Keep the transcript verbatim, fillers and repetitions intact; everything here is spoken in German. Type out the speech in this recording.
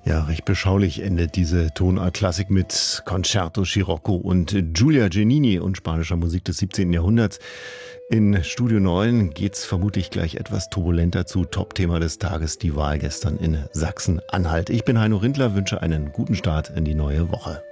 Ja, recht beschaulich endet diese Tonart-Klassik mit Concerto Scirocco und Giulia Giannini und spanischer Musik des siebzehnten. Jahrhunderts. In Studio neun geht's vermutlich gleich etwas turbulenter zu. Top-Thema des Tages, die Wahl gestern in Sachsen-Anhalt. Ich bin Heino Rindler, wünsche einen guten Start in die neue Woche.